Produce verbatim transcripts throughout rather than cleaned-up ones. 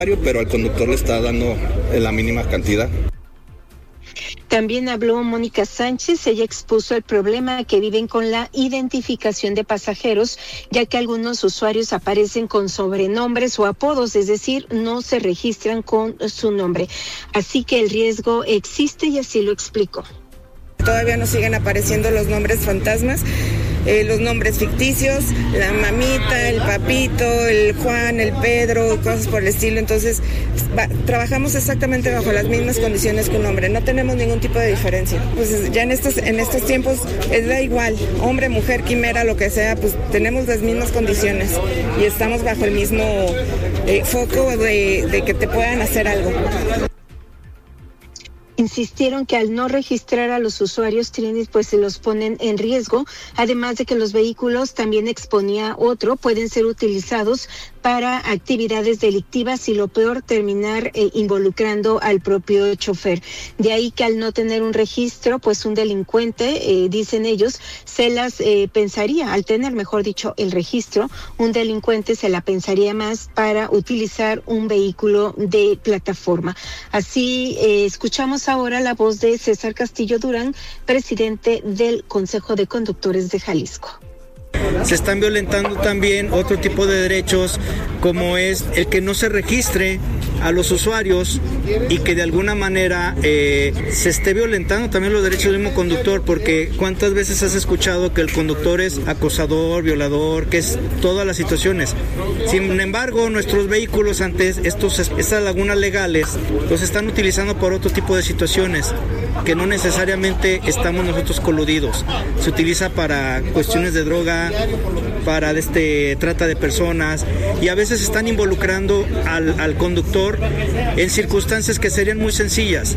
pero al conductor le está dando la mínima cantidad. También habló Mónica Sánchez. Ella expuso el problema que viven con la identificación de pasajeros, ya que algunos usuarios aparecen con sobrenombres o apodos, es decir, no se registran con su nombre. Así que el riesgo existe y así lo explicó. Todavía nos siguen apareciendo los nombres fantasmas, eh, los nombres ficticios, la mamita, el papito, el Juan, el Pedro, cosas por el estilo. Entonces, va, trabajamos exactamente bajo las mismas condiciones que un hombre. No tenemos ningún tipo de diferencia. Pues ya en estos, en estos tiempos es da igual, hombre, mujer, quimera, lo que sea, pues tenemos las mismas condiciones y estamos bajo el mismo eh, foco de, de que te puedan hacer algo. Insistieron que al no registrar a los usuarios, Trini, pues se los ponen en riesgo, además de que los vehículos, también exponía otro, pueden ser utilizados para actividades delictivas y lo peor, terminar eh, involucrando al propio chofer. De ahí que al no tener un registro, pues un delincuente, eh, dicen ellos, se las eh, pensaría, al tener, mejor dicho, el registro, un delincuente se la pensaría más para utilizar un vehículo de plataforma. Así eh, escuchamos ahora la voz de César Castillo Durán, presidente del Consejo de Conductores de Jalisco. Se están violentando también otro tipo de derechos, como es el que no se registre a los usuarios y que de alguna manera eh, se esté violentando también los derechos del mismo conductor, porque cuántas veces has escuchado que el conductor es acosador, violador, que es todas las situaciones. Sin embargo, nuestros vehículos ante estos, estas lagunas legales los están utilizando por otro tipo de situaciones que no necesariamente estamos nosotros coludidos. Se utiliza para cuestiones de droga, para este trata de personas, y a veces están involucrando al, al conductor en circunstancias que serían muy sencillas.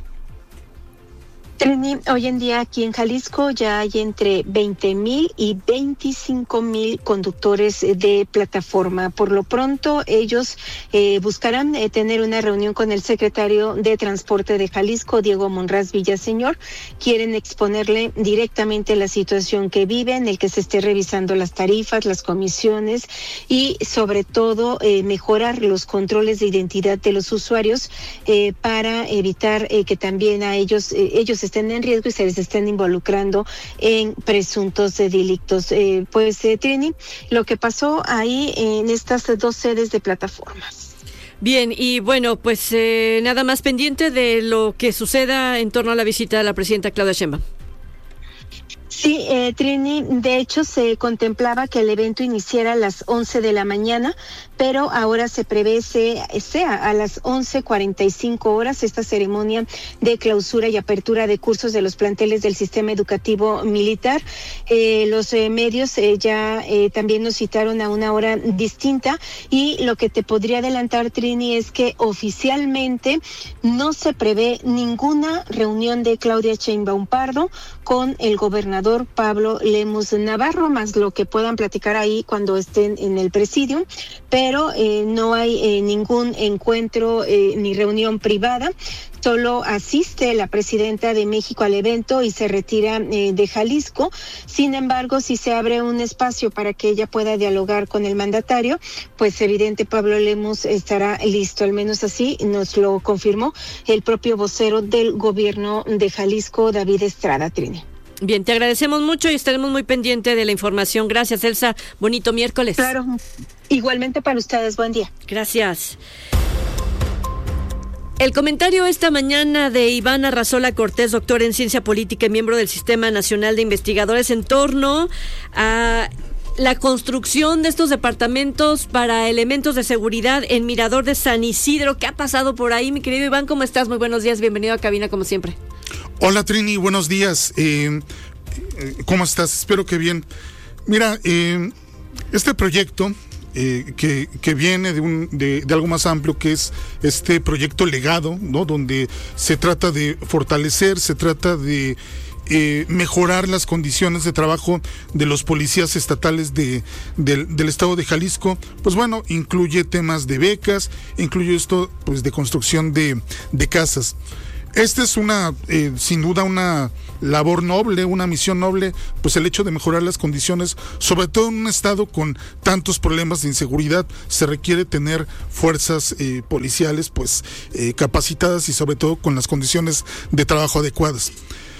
Trini, hoy en día aquí en Jalisco ya hay entre veinte mil y veinticinco mil conductores de plataforma. Por lo pronto, ellos eh, buscarán eh, tener una reunión con el secretario de Transporte de Jalisco, Diego Monraz Villaseñor. Quieren exponerle directamente la situación que viven, el que se esté revisando las tarifas, las comisiones y sobre todo eh, mejorar los controles de identidad de los usuarios eh, para evitar eh, que también a ellos, eh, ellos estén en riesgo y se les estén involucrando en presuntos eh, delitos. Eh, pues, eh, Trini, lo que pasó ahí en estas dos sedes de plataformas. Bien, y bueno, pues eh, nada más pendiente de lo que suceda en torno a la visita de la presidenta Claudia Sheinbaum. Sí, eh, Trini, de hecho se contemplaba que el evento iniciara a las once de la mañana, pero ahora se prevé se, sea a las once cuarenta y cinco horas esta ceremonia de clausura y apertura de cursos de los planteles del sistema educativo militar. Eh, los eh, medios eh, ya eh, también nos citaron a una hora distinta y lo que te podría adelantar, Trini, es que oficialmente no se prevé ninguna reunión de Claudia Sheinbaum Pardo con el gobernador Pablo Lemus Navarro, más lo que puedan platicar ahí cuando estén en el presidium, pero eh, no hay eh, ningún encuentro eh, ni reunión privada. Solo asiste la presidenta de México al evento y se retira eh, de Jalisco. Sin embargo, si se abre un espacio para que ella pueda dialogar con el mandatario, pues evidente Pablo Lemus estará listo, al menos así nos lo confirmó el propio vocero del gobierno de Jalisco, David Estrada, Trini. Bien, te agradecemos mucho y estaremos muy pendientes de la información. Gracias, Elsa. Bonito miércoles. Claro, igualmente para ustedes. Buen día. Gracias. El comentario esta mañana de Iván Arrazola Cortés, doctor en Ciencia Política y miembro del Sistema Nacional de Investigadores, en torno a la construcción de estos departamentos para elementos de seguridad en Mirador de San Isidro. ¿Qué ha pasado por ahí, mi querido Iván? ¿Cómo estás? Muy buenos días. Bienvenido a cabina, como siempre. Hola, Trini. Buenos días. Eh, ¿Cómo estás? Espero que bien. Mira, eh, este proyecto... Eh, que, que viene de, un, de, de algo más amplio, que es este proyecto legado, ¿no? Donde se trata de fortalecer, se trata de eh, mejorar las condiciones de trabajo de los policías estatales de, de, del estado de Jalisco. Pues bueno, incluye temas de becas, incluye esto pues de construcción de, de casas. esta es una, eh, sin duda, una labor noble, una misión noble, pues el hecho de mejorar las condiciones, sobre todo en un estado con tantos problemas de inseguridad, se requiere tener fuerzas eh, policiales pues eh, capacitadas y sobre todo con las condiciones de trabajo adecuadas.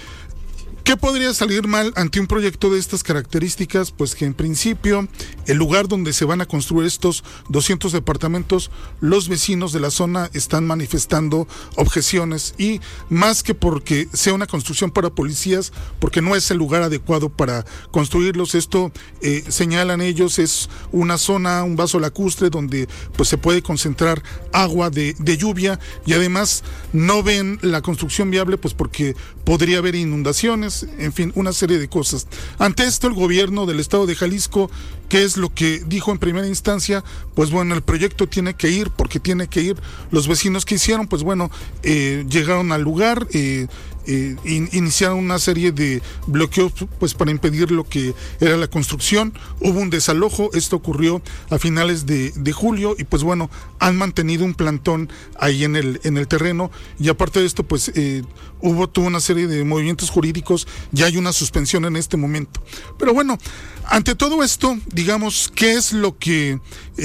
¿Qué podría salir mal ante un proyecto de estas características? Pues que en principio el lugar donde se van a construir estos doscientos departamentos, los vecinos de la zona están manifestando objeciones, y más que porque sea una construcción para policías, porque no es el lugar adecuado para construirlos. Esto eh, señalan ellos, es una zona, un vaso lacustre donde pues se puede concentrar agua de, de lluvia, y además no ven la construcción viable pues porque podría haber inundaciones. En fin, una serie de cosas. Ante esto, el gobierno del estado de Jalisco, ¿qué es lo que dijo en primera instancia? Pues bueno, el proyecto tiene que ir porque tiene que ir. Los vecinos que hicieron, pues bueno, eh, llegaron al lugar, eh, eh, in, iniciaron una serie de bloqueos pues para impedir lo que era la construcción. Hubo un desalojo, esto ocurrió a finales de, de julio, y pues bueno, han mantenido un plantón ahí en el, en el terreno, y aparte de esto, pues eh, hubo toda una serie de movimientos jurídicos, ya hay una suspensión en este momento. Pero bueno, ante todo esto, digamos, ¿qué es lo que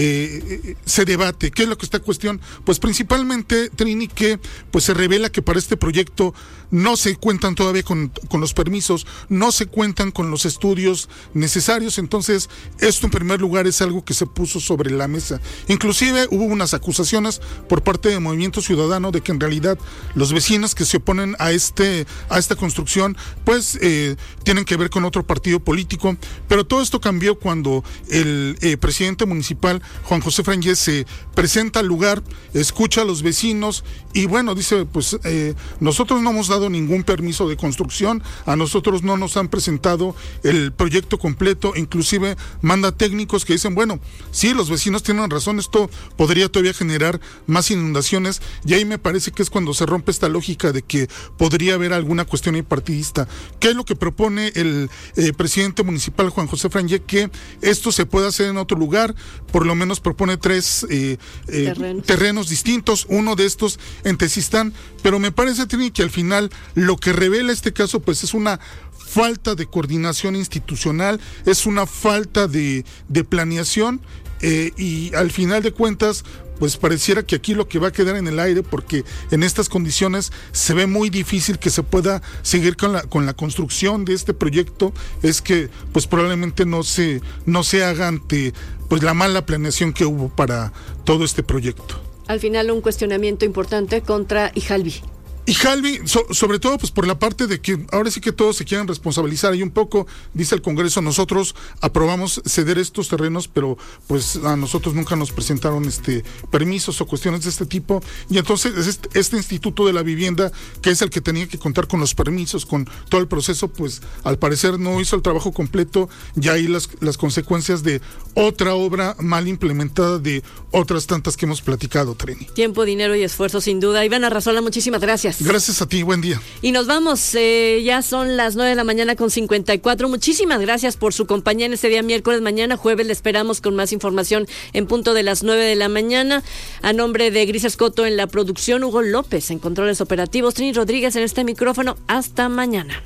eh, se debate? ¿Qué es lo que está en cuestión? Pues principalmente, Trini, que pues se revela que para este proyecto no se cuentan todavía con, con los permisos, no se cuentan con los estudios necesarios. Entonces, esto en primer lugar es algo que se puso sobre la mesa. Inclusive hubo unas acusaciones por parte de Movimiento Ciudadano de que en realidad los vecinos que se oponen a este a esta construcción pues eh, tienen que ver con otro partido político, pero todo esto cambió cuando el eh, presidente municipal Juan José Frangés se presenta al lugar, escucha a los vecinos y bueno, dice pues eh, nosotros no hemos dado ningún permiso de construcción, a nosotros no nos han presentado el proyecto completo, inclusive manda técnicos que dicen bueno, sí, los vecinos tienen razón, esto podría todavía generar más inundaciones, y ahí me parece que es cuando se rompe esta lógica de que podría haber alguna cuestión partidista. ¿Qué es lo que propone el eh, presidente municipal Juan José Frangé? Que esto se pueda hacer en otro lugar, por lo menos propone tres eh, eh, terrenos. terrenos distintos, uno de estos en Tezistán, pero me parece, Trini, que al final lo que revela este caso pues es una falta de coordinación institucional, es una falta de, de planeación eh, y al final de cuentas pues pareciera que aquí lo que va a quedar en el aire, porque en estas condiciones se ve muy difícil que se pueda seguir con la con la construcción de este proyecto, es que pues probablemente no se no se haga ante pues la mala planeación que hubo para todo este proyecto. Al final un cuestionamiento importante contra Ijalvi. Y Jalvi, so, sobre todo pues por la parte de que ahora sí que todos se quieren responsabilizar y un poco, dice el Congreso, nosotros aprobamos ceder estos terrenos, pero pues a nosotros nunca nos presentaron este permisos o cuestiones de este tipo, y entonces este, este Instituto de la Vivienda, que es el que tenía que contar con los permisos, con todo el proceso, pues al parecer no hizo el trabajo completo, y ahí las, las consecuencias de otra obra mal implementada de otras tantas que hemos platicado, Trini. Tiempo, dinero y esfuerzo sin duda. Iván Arrazola, muchísimas gracias. Gracias a ti, buen día. Y nos vamos, eh, ya son las nueve de la mañana con cincuenta y cuatro. Muchísimas gracias por su compañía en este día miércoles. Mañana jueves le esperamos con más información en punto de las nueve de la mañana. A nombre de Gris Escoto en la producción, Hugo López en controles operativos, Trini Rodríguez en este micrófono. Hasta mañana.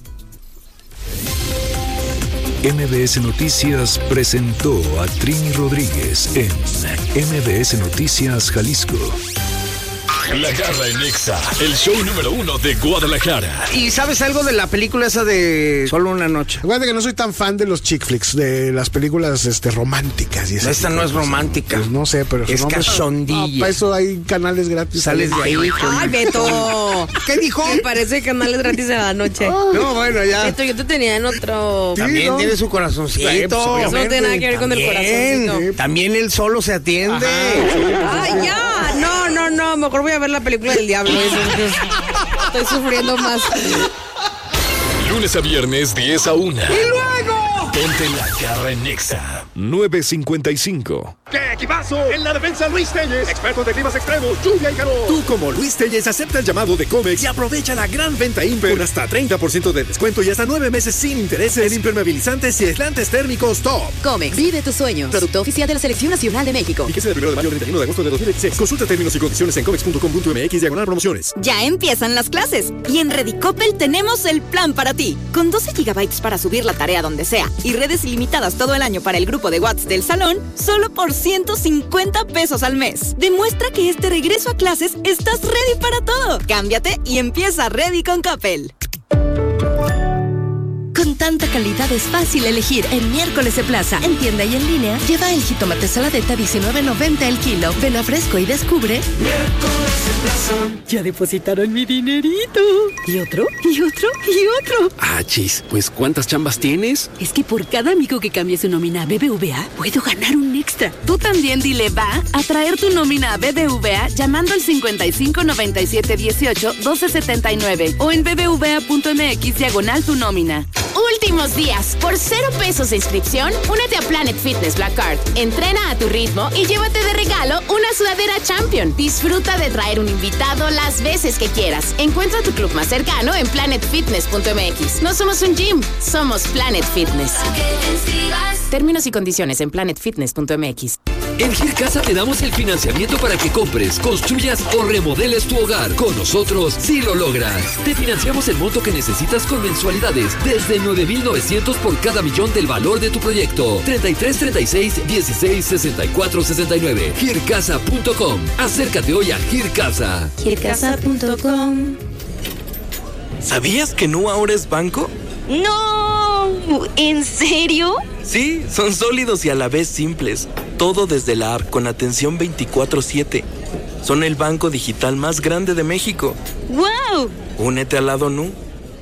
M B S Noticias presentó a Trini Rodríguez en M B S Noticias Jalisco. La Garra en Nexa, el show número uno de Guadalajara. ¿Y sabes algo de la película esa de Solo una noche? Acuérdate que no soy tan fan de los chick flicks, de las películas este, románticas. Y esta no es romántica. Pues no sé, pero... Es cachondilla. No, para eso hay canales gratis. Sales de ahí. ¡Ay, Beto! ¿Qué dijo? Me parece canales gratis de la noche. No, bueno, ya. Beto, yo te tenía en otro... También sí, ¿no? Tiene su corazoncito. Sí, pues, eso no tiene nada que ver con el corazoncito. Sí. También él solo se atiende. Ajá. ¡Ay, ya! No, no, no. Mejor voy a ver la película del diablo. Estoy sufriendo más. Lunes a viernes, diez a una. ¡Y luego! Ponte La Garra en Nexa. nueve cincuenta y cinco. ¡Qué equipazo! En la defensa, Luis Telles, experto de climas extremos, lluvia y calor. Tú, como Luis Telles, acepta el llamado de Comex y aprovecha la gran venta Imper con hasta treinta por ciento de descuento y hasta nueve meses sin intereses en impermeabilizantes y aislantes térmicos top. Comex, vive tus sueños. Producto oficial de la Selección Nacional de México. Fíjese del primero de mayo al treinta y uno de agosto de dos mil dieciséis. Consulta términos y condiciones en comex punto com punto m x diagonal promociones. Ya empiezan las clases y en Redicopel tenemos el plan para ti. Con doce gigabytes para subir la tarea donde sea y redes ilimitadas todo el año para el grupo de WhatsApp del salón, solo por ciento cincuenta pesos al mes. Demuestra que este regreso a clases estás ready para todo. Cámbiate y empieza ready con Coppel. Con tanta calidad es fácil elegir en Miércoles de Plaza. En tienda y en línea, lleva el jitomate saladeta diecinueve noventa el kilo. Ven a Fresco y descubre Miércoles de Plaza. Ya depositaron mi dinerito. ¿Y otro? ¿Y otro? ¿Y otro? Ah, chis, pues ¿cuántas chambas tienes? Es que por cada amigo que cambie su nómina a B B V A, puedo ganar un extra. Tú también dile va a traer tu nómina a B B V A llamando al cincuenta y cinco noventa y siete dieciocho doce setenta y nueve o en bbva.mx diagonal tu nómina. Últimos días. Por cero pesos de inscripción, únete a Planet Fitness Black Card. Entrena a tu ritmo y llévate de regalo una sudadera Champion. Disfruta de traer un invitado las veces que quieras. Encuentra tu club más cercano en planet fitness punto m x. No somos un gym, somos Planet Fitness. Términos y condiciones en planet fitness punto m x. En Gircasa te damos el financiamiento para que compres, construyas o remodeles tu hogar. Con nosotros sí lo logras. Te financiamos el monto que necesitas con mensualidades desde nueve mil novecientos por cada millón del valor de tu proyecto. treinta y tres treinta y seis dieciséis sesenta y cuatro sesenta y nueve. gircasa punto com. Acércate hoy a Gircasa. gircasa punto com. ¿Sabías que Nu ahora es banco? ¡No! ¿En serio? Sí, son sólidos y a la vez simples. Todo desde la app con atención veinticuatro siete. Son el banco digital más grande de México. ¡Wow! Únete al lado Nu.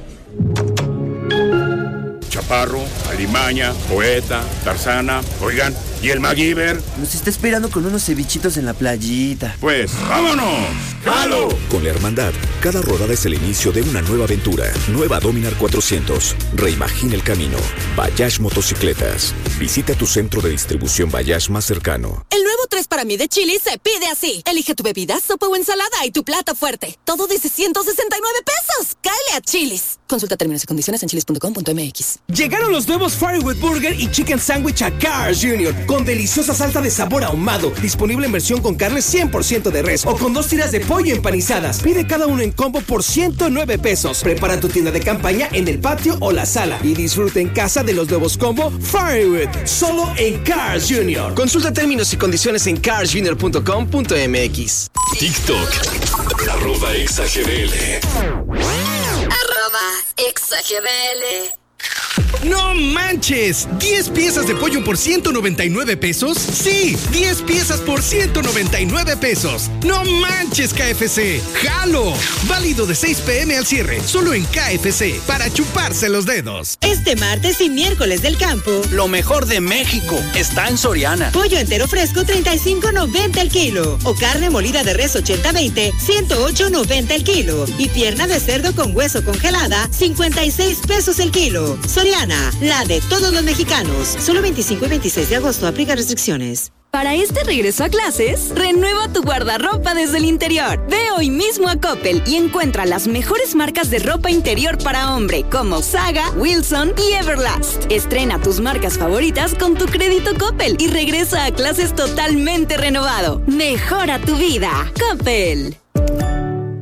Chaparro, Alimaña, Poeta, Tarzana, oigan, ¿y el MacGyver? Nos está esperando con unos cevichitos en la playita. Pues, ¡vámonos! ¡Jalo! Con la Hermandad, cada rodada es el inicio de una nueva aventura. Nueva Dominar cuatrocientos. Reimagina el camino. Bayash Motocicletas. Visita tu centro de distribución Bayash más cercano. El nuevo tres para mí de Chili's se pide así. Elige tu bebida, sopa o ensalada y tu plato fuerte. Todo de ciento sesenta y nueve pesos. ¡Cáele a Chili's! Consulta términos y condiciones en chilis punto com punto m x. Llegaron los nuevos Firewood Burger y Chicken Sandwich a Carl's junior con deliciosa salsa de sabor ahumado, disponible en versión con carne cien por ciento de res o con dos tiras de pollo empanizadas. Pide cada uno en combo por ciento nueve pesos. Prepara tu tienda de campaña en el patio o la sala y disfruta en casa de los nuevos combo Firewood, solo en Carl's junior. Consulta términos y condiciones en carl's junior punto com punto m x. TikTok, arroba exagdl. Arroba exagdl. ¡No manches! ¿diez piezas de pollo por ciento noventa y nueve pesos? ¡Sí! ¡diez piezas por ciento noventa y nueve pesos! ¡No manches, K F C! ¡Jalo! Válido de seis p m al cierre, solo en K F C, para chuparse los dedos. Este martes y miércoles del campo, lo mejor de México está en Soriana. Pollo entero fresco treinta y cinco noventa el kilo. O carne molida de res ochenta veinte, ciento ocho noventa el kilo. Y pierna de cerdo con hueso congelada, cincuenta y seis pesos el kilo. Soriana, la de todos los mexicanos. Solo veinticinco y veintiséis de agosto, aplica restricciones. Para este regreso a clases, renueva tu guardarropa desde el interior. Ve hoy mismo a Coppel y encuentra las mejores marcas de ropa interior para hombre, como Saga, Wilson y Everlast. Estrena tus marcas favoritas con tu crédito Coppel y regresa a clases totalmente renovado. Mejora tu vida. Coppel.